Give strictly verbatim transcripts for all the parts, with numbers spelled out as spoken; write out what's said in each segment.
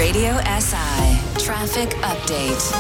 Radio S I Traffic Update.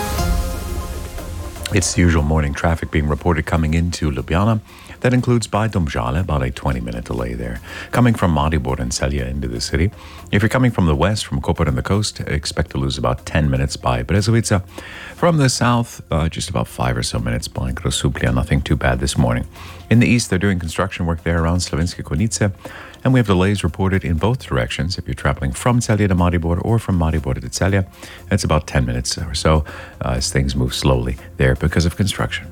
It's the usual morning traffic being reported coming into Ljubljana. That includes by Domžale, about a twenty-minute delay there. Coming from Maribor and Celje into the city. If you're coming from the west, from Koper and the coast, expect to lose about ten minutes by Brezovica. From the south, uh, just about five or so minutes by Grosuplje. Nothing too bad this morning. In the east, they're doing construction work there around Slovenske Konjice. And we have delays reported in both directions. If you're traveling from Celje to Maribor or from Maribor to Celje, it's about ten minutes or so uh, as things move slowly there because of construction.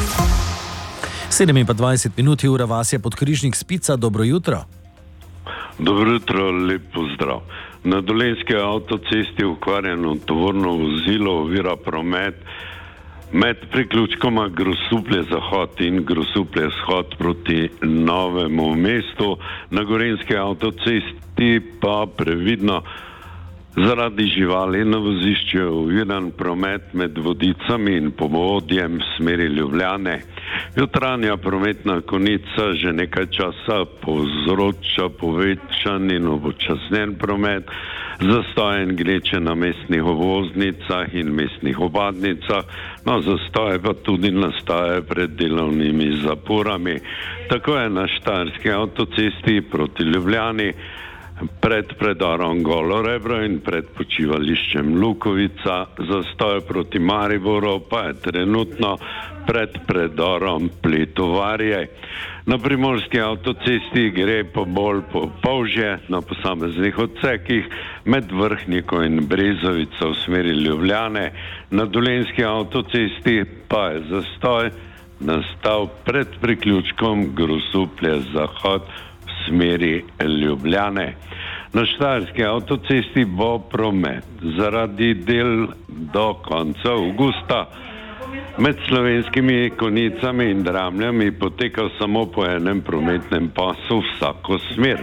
sedemindvajset minut ura vas je Podkrižnik Spica. Dobro jutro. Dobro jutro, lep pozdrav. Na Dolenjski avtocesti ukvarjeno tovorno vozilo ovira promet med priključkoma Grosuplje zahod in Grosuplje vzhod proti Novemu mestu. Na Gorenjski avtocesti pa previdno zaradi živali na vozišču je oviran promet med Vodicami in Povodjem v smeri Ljubljane. Jutranja prometna konica že nekaj časa povzroča povečan in upočasnjen promet, zastoje in gneče na mestnih obvoznicah in mestnih obadnicah, no zastoje pa tudi nastaje pred delovnimi zaporami. Tako je na Štajerski avtocesti proti Ljubljani pred predorom Golo Rebro in pred počivališčem Lukovica, zastoj proti Mariboru pa je trenutno pred predorom Pletovarje. Na Primorski avtocesti gre pa bolj po Polžje na posameznih odsekih med Vrhniko in Brezovico v smeri Ljubljane. Na Dolenjski avtocesti pa je zastoj nastal pred priključkom Grosuplje zahod v smeri Ljubljane. Na Štajerski avtocesti bo promet zaradi del do konca avgusta med Slovenskimi Konjicami in Dramljami potekal samo po enem prometnem pasu vsako smer.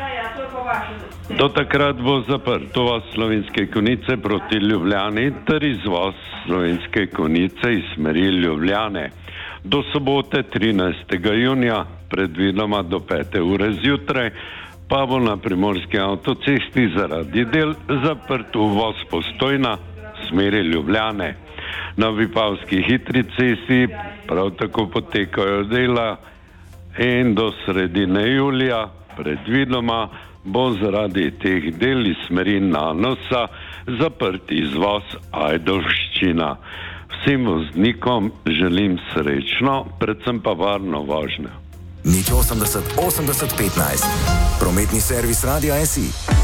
Do takrat bo zaprt uvoz Slovenske Konjice proti Ljubljani ter izvoz Slovenske Konjice iz smeri Ljubljane. Do sobote trinajstega junija, predvidoma do pete ure zjutraj, pa bo na Primorski avtocesti zaradi del zaprt uvoz Postojna v smeri Ljubljane. Na Vipavski hitri cesti prav tako potekajo dela in do sredine julija, predvidoma, bo zaradi teh del iz smeri Nanosa zaprt izvoz Ajdovščina. Vsem voznikom želim srečno, predvsem pa varno vožnjo. nič osemdeset osemdeset petnajst. Prometni servis Radia S I.